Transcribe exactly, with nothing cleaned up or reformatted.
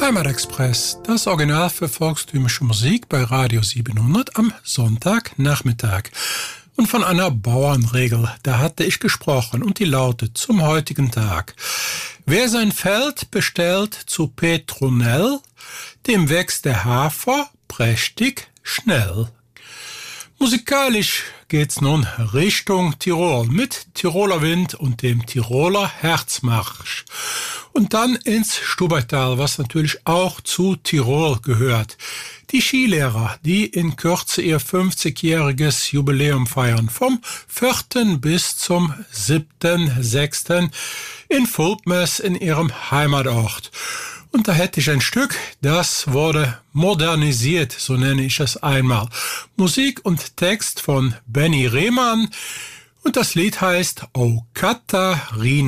Heimatexpress, das Original für volkstümliche Musik bei Radio siebenhundert am Sonntagnachmittag. Und von einer Bauernregel, da hatte ich gesprochen und die lautet zum heutigen Tag: Wer sein Feld bestellt zu Petronell, dem wächst der Hafer prächtig schnell. Musikalisch geht's nun Richtung Tirol mit Tiroler Wind und dem Tiroler Herzmarsch. Und dann ins Stubaital, was natürlich auch zu Tirol gehört. Die Skilehrer, die in Kürze ihr fünfzigjähriges Jubiläum feiern, vom vierten bis zum siebten sechsten in Fulpmes in ihrem Heimatort. Und da hätte ich ein Stück, das wurde modernisiert, so nenne ich es einmal. Musik und Text von Benny Rehmann und das Lied heißt O Katharina.